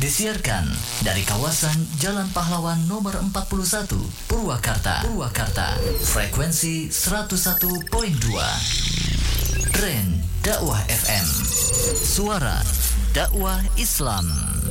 Disiarkan dari kawasan Jalan Pahlawan nomor 41, Purwakarta. Frekuensi 101.2. Tren Dakwah FM. Suara dakwah Islam.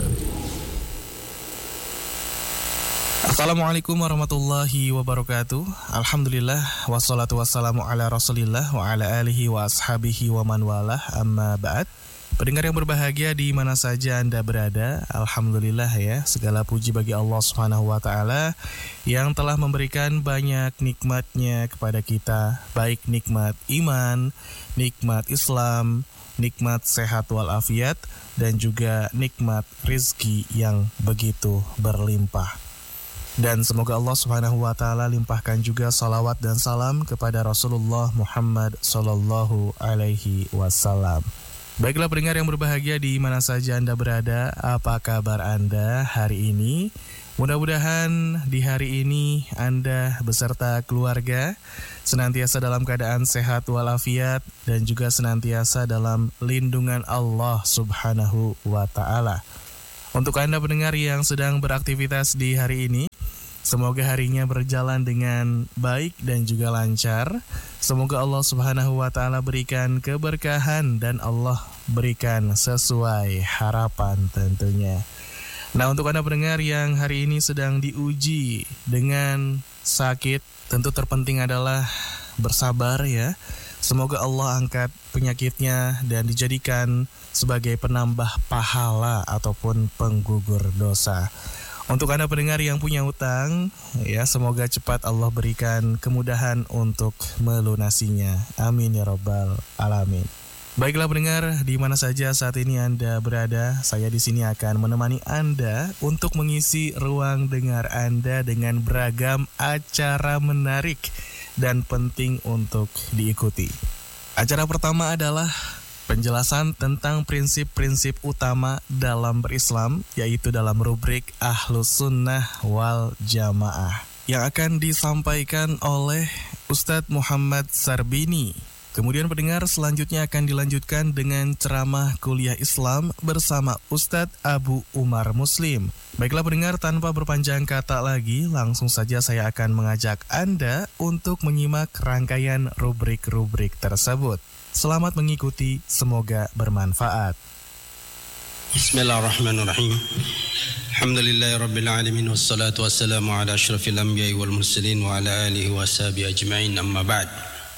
Assalamualaikum warahmatullahi wabarakatuh. Alhamdulillah wassalatu wassalamu ala Rasulillah wa ala alihi wa ashabihi wa man walah, amma ba'd. Pendengar yang berbahagia di mana saja Anda berada, alhamdulillah ya, segala puji bagi Allah Subhanahu wa taala yang telah memberikan banyak nikmatnya kepada kita, baik nikmat iman, nikmat Islam, nikmat sehat walafiat, dan juga nikmat rizki yang begitu berlimpah. Dan semoga Allah Subhanahu wa taala limpahkan juga salawat dan salam kepada Rasulullah Muhammad sallallahu alaihi wasallam. Baiklah pendengar yang berbahagia di mana saja Anda berada, apa kabar Anda hari ini? Mudah-mudahan di hari ini Anda beserta keluarga senantiasa dalam keadaan sehat walafiat dan juga senantiasa dalam lindungan Allah Subhanahu wa taala. Untuk Anda pendengar yang sedang beraktivitas di hari ini, semoga harinya berjalan dengan baik dan juga lancar. Semoga Allah Subhanahu wa taala berikan keberkahan dan Allah berikan sesuai harapan tentunya. Nah, untuk Anda pendengar yang hari ini sedang diuji dengan sakit, tentu terpenting adalah bersabar ya. Semoga Allah angkat penyakitnya dan dijadikan sebagai penambah pahala ataupun penggugur dosa. Untuk Anda pendengar yang punya utang, ya semoga cepat Allah berikan kemudahan untuk melunasinya. Amin ya rabbal alamin. Baiklah pendengar, di mana saja saat ini Anda berada, saya di sini akan menemani Anda untuk mengisi ruang dengar Anda dengan beragam acara menarik dan penting untuk diikuti. Acara pertama adalah penjelasan tentang prinsip-prinsip utama dalam berislam, yaitu dalam rubrik Ahlus Sunnah wal Jamaah, yang akan disampaikan oleh Ustadz Muhammad Sarbini. Kemudian pendengar, selanjutnya akan dilanjutkan dengan ceramah kuliah Islam bersama Ustadz Abu Umar Muslim. Baiklah pendengar, tanpa berpanjang kata lagi, langsung saja saya akan mengajak Anda untuk menyimak rangkaian rubrik-rubrik tersebut. Selamat mengikuti, semoga bermanfaat. Bismillahirrahmanirrahim. Alhamdulillahirabbil alamin wassalatu wassalamu ala asyrafil anbiya'i wal mursalin wa ala alihi washabihi ajmain, amma ba'd.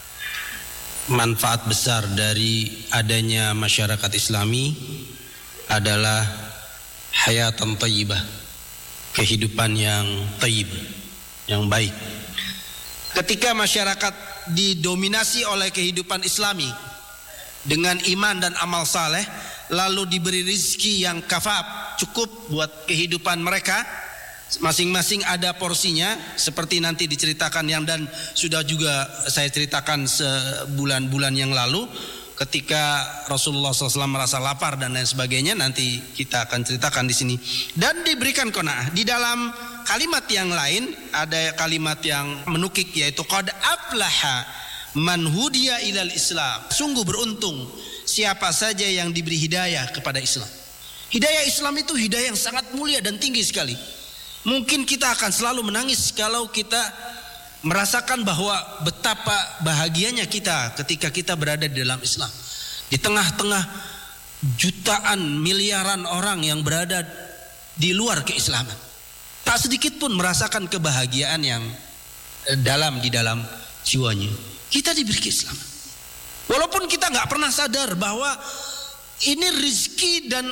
Manfaat besar dari adanya masyarakat Islami adalah hayatan thayyibah, kehidupan yang thayyib, yang baik. Ketika masyarakat didominasi oleh kehidupan Islami dengan iman dan amal saleh, lalu diberi rizki yang kafaf, cukup buat kehidupan mereka, masing-masing ada porsinya, seperti nanti diceritakan yang dan sudah juga saya ceritakan sebulan-bulan yang lalu ketika Rasulullah SAW merasa lapar dan lain sebagainya, nanti kita akan ceritakan di sini. Dan diberikan qanaah. Di dalam kalimat yang lain ada kalimat yang menukik, yaitu qad aflaha man hudiya ilal Islam. Sungguh beruntung siapa saja yang diberi hidayah kepada Islam. Hidayah Islam itu hidayah yang sangat mulia dan tinggi sekali. Mungkin kita akan selalu menangis kalau kita merasakan bahwa betapa bahagianya kita ketika kita berada di dalam Islam. Di tengah-tengah jutaan miliaran orang yang berada di luar keislaman, tak sedikit pun merasakan kebahagiaan yang dalam di dalam jiwanya. Kita diberi keislaman, walaupun kita nggak pernah sadar bahwa ini rizki dan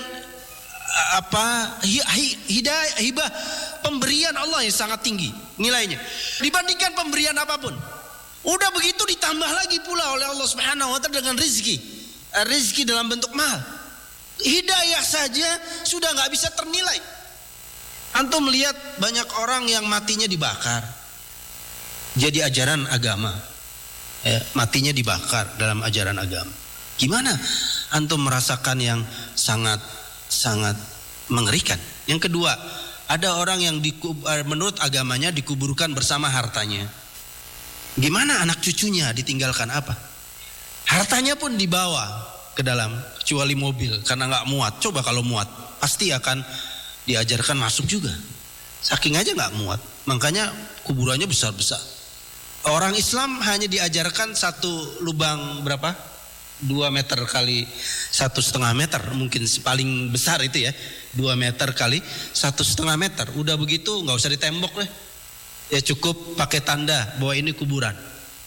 hidayah, hibah, pemberian Allah yang sangat tinggi nilainya dibandingkan pemberian apapun. Udah begitu ditambah lagi pula oleh Allah Subhanahu wa taala dengan rizki dalam bentuk mahal. Hidayah saja sudah nggak bisa ternilai. Antum melihat banyak orang yang matinya dibakar jadi ajaran agama, matinya dibakar dalam ajaran agama. Gimana antum merasakan yang sangat mengerikan? Yang kedua, ada orang yang menurut agamanya dikuburkan bersama hartanya. Gimana anak cucunya ditinggalkan apa? Hartanya pun dibawa ke dalam, kecuali mobil karena nggak muat. Coba kalau muat, pasti akan diajarkan masuk juga. Saking aja nggak muat, makanya kuburannya besar-besar. Orang Islam hanya diajarkan satu lubang berapa? 2 meter kali 1,5 meter, mungkin paling besar itu ya, 2 meter kali 1,5 meter. Udah begitu nggak usah ditembok deh, ya cukup pakai tanda bahwa ini kuburan.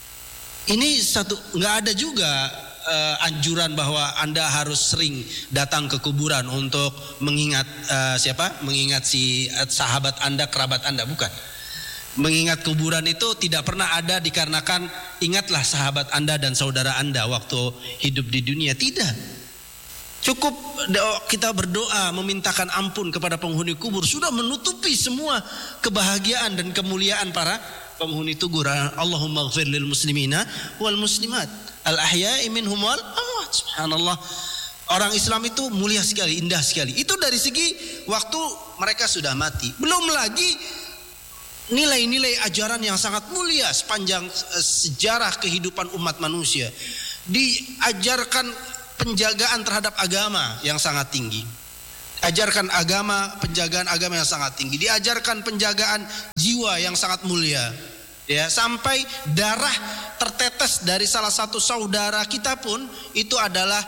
Ini satu, nggak ada juga anjuran bahwa Anda harus sering datang ke kuburan untuk mengingat mengingat si sahabat Anda, kerabat Anda, bukan. Mengingat kuburan itu tidak pernah ada dikarenakan ingatlah sahabat Anda dan saudara Anda waktu hidup di dunia, tidak. Cukup kita berdoa memintakan ampun kepada penghuni kubur sudah menutupi semua kebahagiaan dan kemuliaan para penghuni kubur. Allahumma ighfir lil muslimina wal muslimat al-ahya'i minhum wal amwat. Subhanallah. Orang Islam itu mulia sekali, indah sekali. Itu dari segi waktu mereka sudah mati. Belum lagi nilai-nilai ajaran yang sangat mulia sepanjang sejarah kehidupan umat manusia. Diajarkan penjagaan terhadap agama yang sangat tinggi. Ajarkan penjagaan agama yang sangat tinggi. Diajarkan penjagaan jiwa yang sangat mulia. Ya, sampai darah tertetes dari salah satu saudara kita pun itu adalah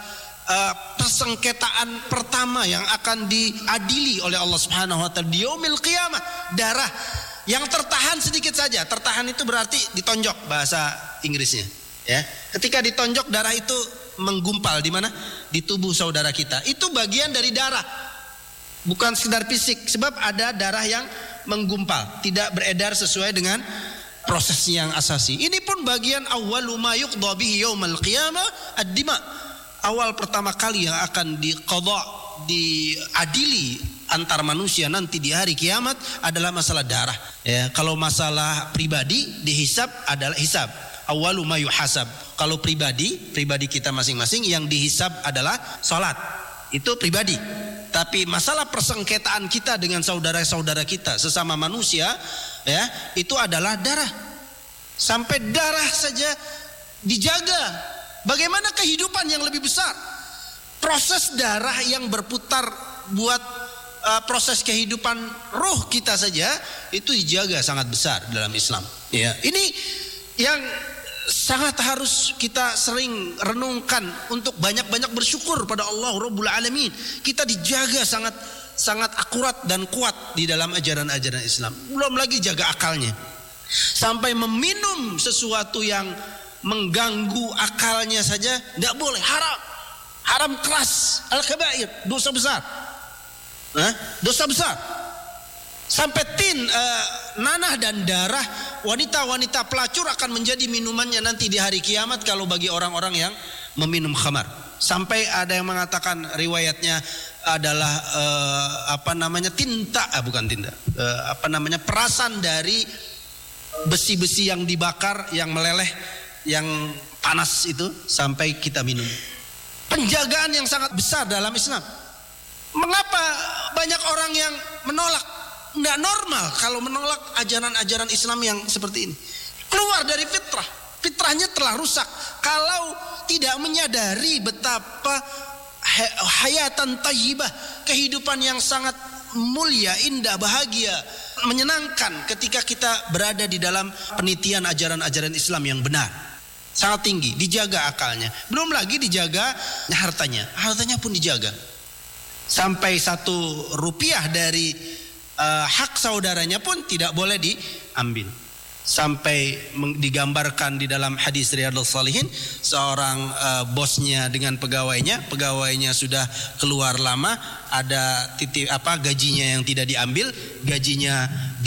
persengketaan pertama yang akan diadili oleh Allah Subhanahu wa taala di yaumil qiyamah. Darah yang tertahan sedikit saja. Tertahan itu berarti ditonjok bahasa Inggrisnya, ya. Ketika ditonjok, darah itu menggumpal di mana? Di tubuh saudara kita. Itu bagian dari darah. Bukan sekedar fisik, sebab ada darah yang menggumpal, tidak beredar sesuai dengan proses yang asasi. Ini pun bagian awwalu ma yuqda bihi yaumal qiyamah ad-dima. Awal pertama kali yang akan diqadha, diadili antar manusia nanti di hari kiamat adalah masalah darah. Ya, kalau masalah pribadi dihisab adalah hisab. Awwalu ma yuhasab. Kalau pribadi kita masing-masing yang dihisab adalah salat. Itu pribadi. Tapi masalah persengketaan kita dengan saudara-saudara kita sesama manusia, ya, itu adalah darah. Sampai darah saja dijaga. Bagaimana kehidupan yang lebih besar? Proses darah yang berputar buat proses kehidupan roh kita saja itu dijaga sangat besar dalam Islam. Ya, ini yang sangat harus kita sering renungkan untuk banyak-banyak bersyukur pada Allah Rabbul Alamin. Kita dijaga sangat akurat dan kuat di dalam ajaran-ajaran Islam. Belum lagi jaga akalnya. Sampai meminum sesuatu yang mengganggu akalnya saja tidak boleh, haram. Haram keras, al-kabair, dosa besar. Dosa besar. Sampai nanah dan darah wanita-wanita pelacur akan menjadi minumannya nanti di hari kiamat kalau bagi orang-orang yang meminum khamar. Sampai ada yang mengatakan riwayatnya adalah perasan dari besi-besi yang dibakar, yang meleleh, yang panas itu sampai kita minum. Penjagaan yang sangat besar dalam Islam. Mengapa banyak orang yang menolak? Tidak normal kalau menolak ajaran-ajaran Islam yang seperti ini. Keluar dari fitrah. Fitrahnya telah rusak. Kalau tidak menyadari betapa hayatan tayyibah, kehidupan yang sangat mulia, indah, bahagia, menyenangkan ketika kita berada di dalam penelitian ajaran-ajaran Islam yang benar. Sangat tinggi, dijaga akalnya. Belum lagi dijaga hartanya. Hartanya pun dijaga. Sampai 1 rupiah dari hak saudaranya pun tidak boleh diambil. Sampai digambarkan di dalam hadis Riyadhus Shalihin, seorang bosnya dengan pegawainya sudah keluar lama, ada gajinya yang tidak diambil, gajinya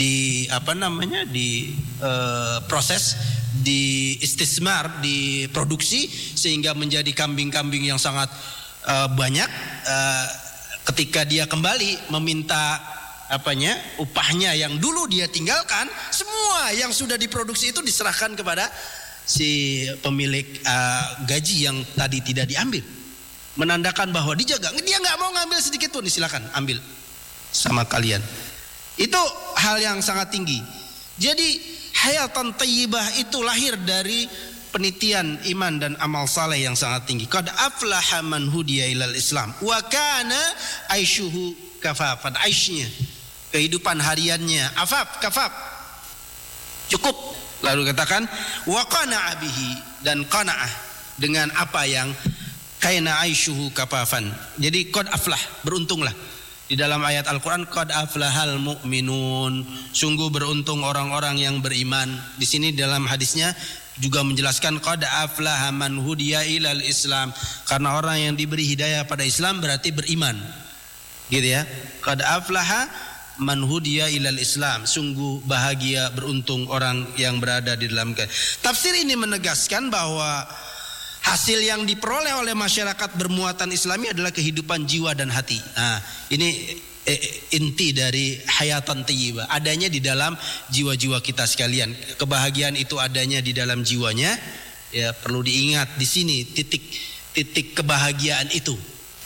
proses, di istismar, diproduksi sehingga menjadi kambing-kambing yang sangat banyak. Ketika dia kembali meminta upahnya yang dulu dia tinggalkan, semua yang sudah diproduksi itu diserahkan kepada si pemilik gaji yang tadi tidak diambil, menandakan bahwa dijaga. Dia nggak mau ngambil sedikit pun, silakan ambil sama kalian. Itu hal yang sangat tinggi. Jadi hayatan thayyibah itu lahir dari penitian iman dan amal saleh yang sangat tinggi. Qad aflaha man hudiya ilal Islam wa kana aishuhu kafafan, aishnya, kehidupan hariannya, afaf, kafaf, cukup. Lalu katakan wa qana'a bihi, dan qanaah dengan apa yang kaina aishuhu kafafan. Jadi qad aflah, beruntunglah. Di dalam ayat Al-Qur'an qad aflahal mu'minun, sungguh beruntung orang-orang yang beriman. Di sini dalam hadisnya juga menjelaskan qad aflaha man hudiya ilal Islam, karena orang yang diberi hidayah pada Islam berarti beriman. Gitu ya. Qad aflaha man hudiya ilal Islam, sungguh bahagia, beruntung orang yang berada di dalam. Tafsir ini menegaskan bahwa hasil yang diperoleh oleh masyarakat bermuatan Islami adalah kehidupan jiwa dan hati. Nah, ini inti dari hayatan thayyibah, adanya di dalam jiwa-jiwa kita sekalian. Kebahagiaan itu adanya di dalam jiwanya. Ya, perlu diingat di sini titik kebahagiaan itu.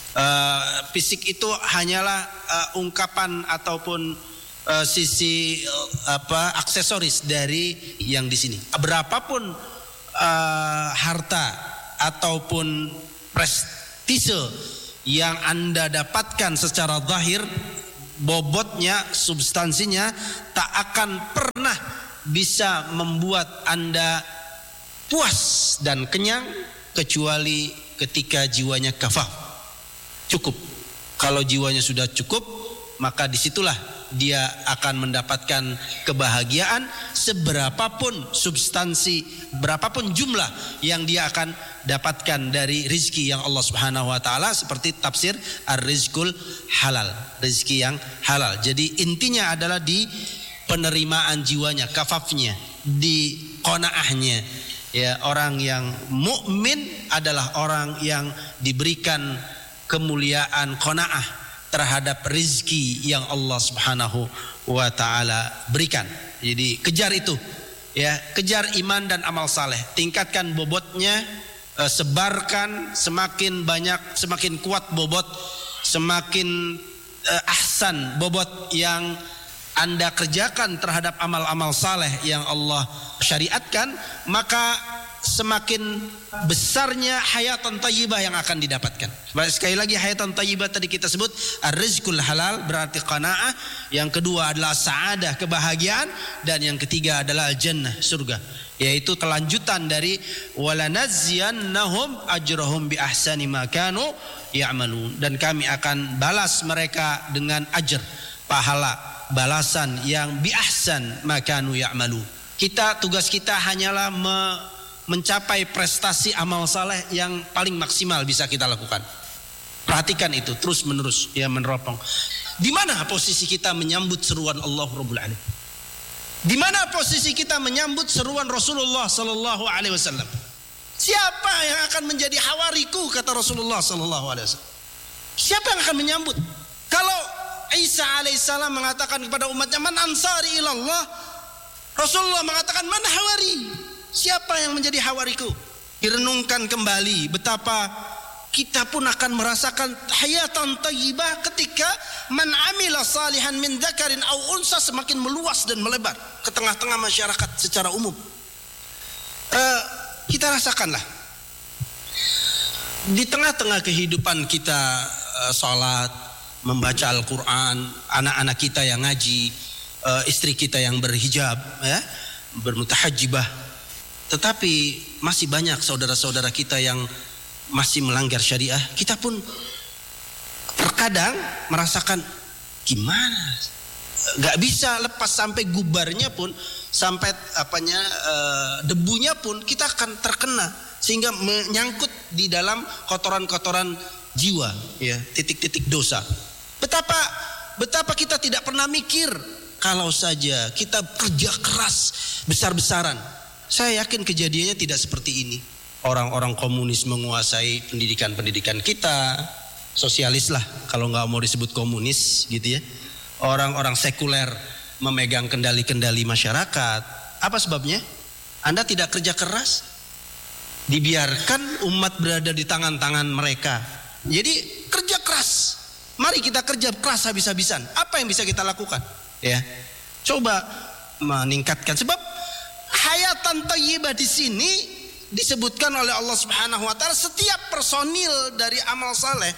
Fisik itu hanyalah ungkapan ataupun sisi aksesoris dari yang di sini. Berapapun harta ataupun prestise yang Anda dapatkan secara zahir, bobotnya, substansinya tak akan pernah bisa membuat Anda puas dan kenyang kecuali ketika jiwanya kafaf, cukup. Kalau jiwanya sudah cukup, maka disitulah dia akan mendapatkan kebahagiaan, seberapapun substansi, berapapun jumlah yang dia akan dapatkan dari rizki yang Allah Subhanahu wa ta'ala, seperti tafsir ar-rizqul halal, rizki yang halal. Jadi intinya adalah di penerimaan jiwanya, kafafnya, di qanaahnya. Ya, orang yang mukmin adalah orang yang diberikan kemuliaan qanaah terhadap rizki yang Allah Subhanahu wa ta'ala berikan. Jadi kejar itu, ya, kejar iman dan amal saleh, tingkatkan bobotnya, sebarkan semakin banyak, semakin kuat bobot, semakin ahsan bobot yang Anda kerjakan terhadap amal-amal saleh yang Allah syariatkan, maka semakin besarnya hayatan thayyibah yang akan didapatkan. Sekali lagi, hayatan thayyibah tadi kita sebut ar-rizqul halal, berarti qanaah. Yang kedua adalah sa'adah, kebahagiaan. Dan yang ketiga adalah jannah, surga, yaitu kelanjutan dari walanaziyannahum ajrahum bi ahsani ma kanu ya'malun, dan kami akan balas mereka dengan ajr, pahala, balasan yang bi ahsan ma kanu ya'malun. Tugas kita hanyalah mencapai prestasi amal saleh yang paling maksimal bisa kita lakukan. Perhatikan itu terus menerus, ya, meneropong. Di mana posisi kita menyambut seruan Allah Rabbul Alamin? Di mana posisi kita menyambut seruan Rasulullah sallallahu alaihi wasallam? Siapa yang akan menjadi hawariku, kata Rasulullah sallallahu alaihi wasallam? Siapa yang akan menyambut? Kalau Isa alaihissalam mengatakan kepada umatnya, man ansari ilallah, Rasulullah mengatakan man hawari. Siapa yang menjadi hawariku? Direnungkan kembali betapa kita pun akan merasakan hayatan thayyibah ketika man amila salihan min dzakarin au unsa semakin meluas dan melebar ke tengah-tengah masyarakat secara umum. Kita rasakanlah di tengah-tengah kehidupan kita, salat, membaca Al-Quran, anak-anak kita yang ngaji, istri kita yang berhijab, ya, bermutahajjibah. Tetapi masih banyak saudara-saudara kita yang masih melanggar syariah. Kita pun terkadang merasakan gimana, gak bisa lepas, sampai gubarnya pun, sampai debunya pun kita akan terkena, sehingga menyangkut di dalam kotoran-kotoran jiwa, ya, titik-titik dosa. Betapa kita tidak pernah mikir kalau saja kita kerja keras besar-besaran. Saya yakin kejadiannya tidak seperti ini. Orang-orang komunis menguasai pendidikan kita, sosialis lah kalau nggak mau disebut komunis, gitu ya. Orang-orang sekuler memegang kendali-kendali masyarakat. Apa sebabnya? Anda tidak kerja keras, dibiarkan umat berada di tangan-tangan mereka. Jadi kerja keras. Mari kita kerja keras habis-habisan. Apa yang bisa kita lakukan? Ya, coba meningkatkan. Sebab hayatan thayyibah di sini disebutkan oleh Allah Subhanahu wa taala, setiap personil dari amal saleh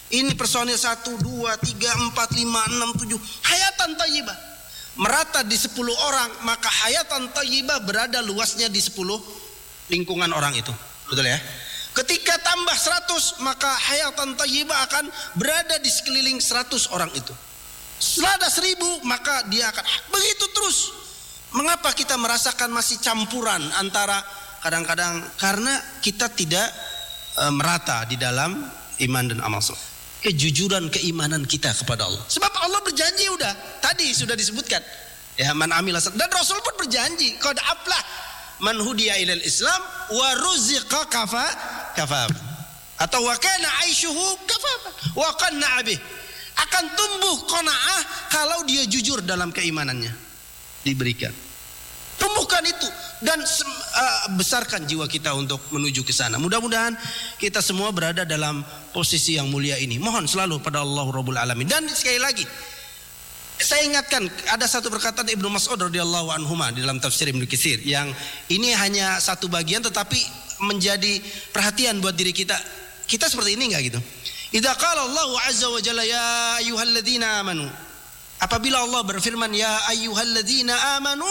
Ini personil 1, 2, 3, 4, 5, 6, 7. Hayatan thayyibah. Merata di 10 orang, maka hayatan thayyibah berada luasnya di 10 lingkungan orang itu. Betul ya? Ketika tambah 100, maka hayatan thayyibah akan berada di sekeliling 100 orang itu. Setelah ada 1000, maka dia akan begitu terus. Mengapa kita merasakan masih campuran antara kadang-kadang karena kita tidak merata di dalam iman dan amal soleh. Kejujuran keimanan kita kepada Allah. Sebab Allah berjanji tadi sudah disebutkan. Ya, man amila dan Rasul pun berjanji, qad aflah man hudiya ilal Islam wa ruziqa kafa atau wa kana aishuhu kafa wa qanna'a bih. Akan tumbuh qanaah kalau dia jujur dalam keimanannya. Diberikan. Tumbuhkan itu dan besarkan jiwa kita untuk menuju ke sana. Mudah-mudahan kita semua berada dalam posisi yang mulia ini. Mohon selalu pada Allah Rabbul Alamin. Dan sekali lagi saya ingatkan ada satu perkataan Ibnu Mas'ud radhiyallahu anhu di dalam tafsir Ibnu Katsir yang ini hanya satu bagian tetapi menjadi perhatian buat diri kita. Kita seperti ini enggak gitu? Idza qala Allah azza wa jalla ya ayyuhalladzina amanu. Apabila Allah berfirman ya ayyuhalladzina amanu,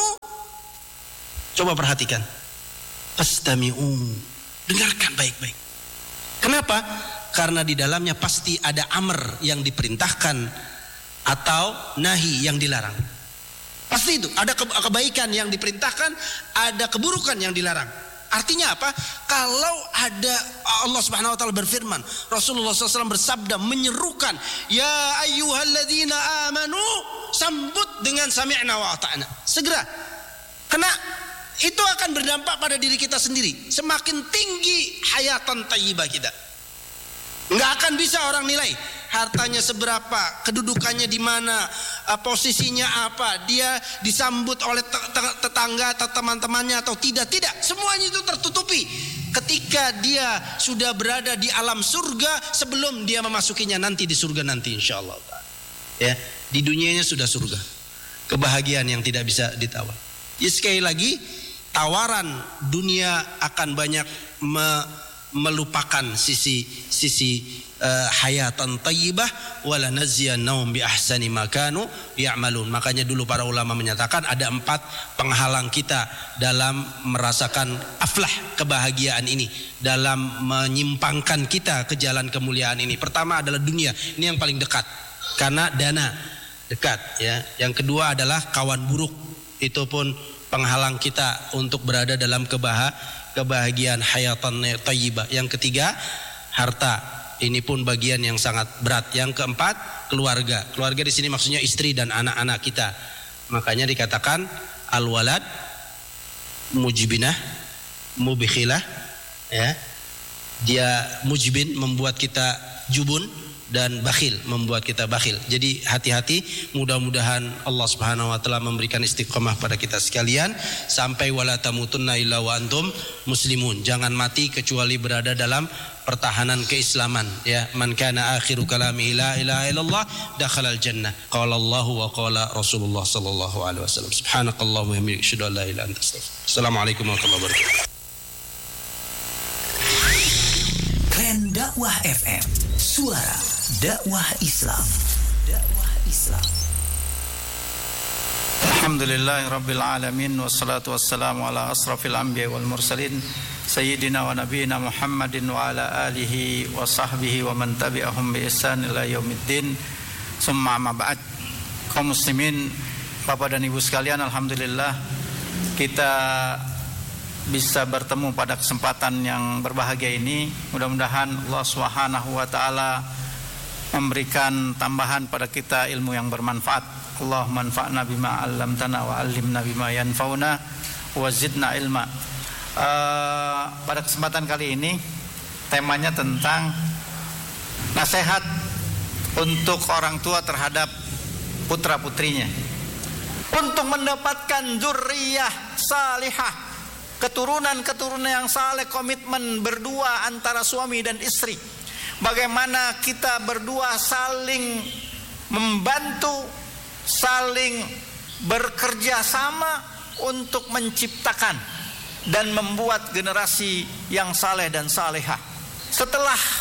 coba perhatikan. Fastami'u. Dengarkan baik-baik. Kenapa? Karena di dalamnya pasti ada amr yang diperintahkan atau nahi yang dilarang. Pasti itu, ada kebaikan yang diperintahkan, ada keburukan yang dilarang. Artinya apa? Kalau ada Allah Subhanahu wa taala berfirman, Rasulullah SAW bersabda menyerukan, ya ayyuhalladzina amanu, sambut dengan sami'na wa ata'na. Segera. Karena itu akan berdampak pada diri kita sendiri. Semakin tinggi hayatan thayyibah kita, nggak akan bisa orang nilai hartanya seberapa, kedudukannya di mana, posisinya apa, dia disambut oleh tetangga atau teman-temannya atau tidak. Semuanya itu tertutupi ketika dia sudah berada di alam surga sebelum dia memasukinya nanti di surga nanti insyaallah. Ya, di dunianya sudah surga. Kebahagiaan yang tidak bisa ditawar. Ya, sekali lagi tawaran dunia akan banyak melupakan sisi hayatan thayyibah wala nazyannahum bi ahsani ma kanu ya'malun. Makanya dulu para ulama menyatakan ada 4 penghalang kita dalam merasakan aflah kebahagiaan ini, dalam menyimpangkan kita ke jalan kemuliaan ini. Pertama adalah dunia, ini yang paling dekat karena dana dekat ya. Yang kedua adalah kawan buruk, itu pun penghalang kita untuk berada dalam kebahagiaan hayatan thayyibah. Yang ketiga harta, ini pun bagian yang sangat berat. Yang keempat keluarga. Keluarga di sini maksudnya istri dan anak-anak kita. Makanya dikatakan al-walad mujibinah mubikhilah ya. Dia mujibin membuat kita jubun dan bakhil membuat kita bakhil. Jadi hati-hati, mudah-mudahan Allah Subhanahu wa taala memberikan istiqomah pada kita sekalian sampai wala tamutunna illa wa antum muslimun. Jangan mati kecuali berada dalam pertahanan keislaman ya. Man kana akhiru kalami la ilaha illallah dakhalal jannah. Qala Allah wa qala Rasulullah sallallahu alaihi wasallam. Subhanakallahumma wa bihamdika asyhadu an la ilaha illa anta astaghfiruka. Assalamualaikum warahmatullahi wabarakatuh. Keren Dakwah FM, suara dakwah Islam. Dakwah Islam. Alhamdulillahirabbil alamin wassalatu wassalamu ala asrafil anbiya wal mursalin sayyidina wa nabiyina Muhammadin wa ala alihi wa sahbihi wa man tabi'ahum bi ihsan ila yaumiddin. Summa amma ba'd. Kaum muslimin, Bapak dan Ibu sekalian, alhamdulillah kita bisa bertemu pada kesempatan yang berbahagia ini. Mudah-mudahan Allah Subhanahu wa taala memberikan tambahan pada kita ilmu yang bermanfaat. Allahumma anfa'na bima 'allamtana wa 'allimna bima yanfa'una wa zidna ilma. Pada kesempatan kali ini temanya tentang nasihat untuk orang tua terhadap putra-putrinya untuk mendapatkan dzurriyyah salihah, keturunan-keturunan yang saleh, komitmen berdua antara suami dan istri. Bagaimana kita berdua saling membantu, saling bekerja sama untuk menciptakan dan membuat generasi yang saleh dan salehah. Setelah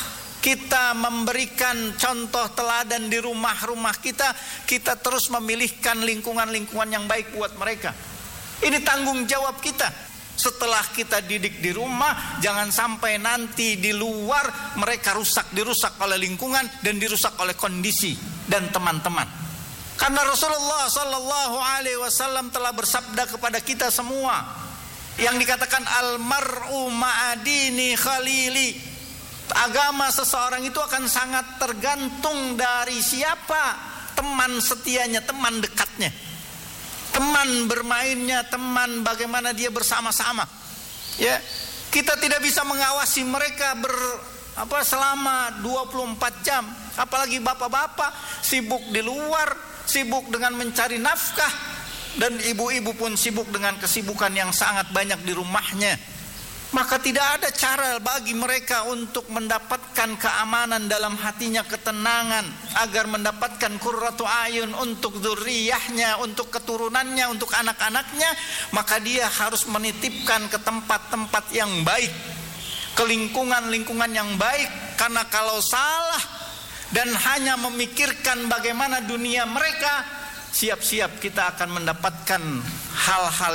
kita memberikan contoh teladan di rumah-rumah kita, kita terus memilihkan lingkungan-lingkungan yang baik buat mereka. Ini tanggung jawab kita. Setelah kita didik di rumah, jangan sampai nanti di luar mereka dirusak oleh lingkungan dan dirusak oleh kondisi dan teman-teman. Karena Rasulullah Sallallahu Alaihi Wasallam telah bersabda kepada kita semua yang dikatakan almar'u ma'adini khalili. Agama seseorang itu akan sangat tergantung dari siapa teman setianya, teman dekatnya, teman bermainnya, teman bagaimana dia bersama-sama. Ya, kita tidak bisa mengawasi mereka selama 24 jam. Apalagi bapak-bapak sibuk di luar, sibuk dengan mencari nafkah, dan ibu-ibu pun sibuk dengan kesibukan yang sangat banyak di rumahnya. Maka tidak ada cara bagi mereka untuk mendapatkan keamanan dalam hatinya, ketenangan, agar mendapatkan qurratu ayun untuk dzurriyyahnya, untuk keturunannya, untuk anak-anaknya. Maka dia harus menitipkan ke tempat-tempat yang baik, ke lingkungan-lingkungan yang baik. Karena kalau salah dan hanya memikirkan bagaimana dunia mereka, siap-siap kita akan mendapatkan hal-hal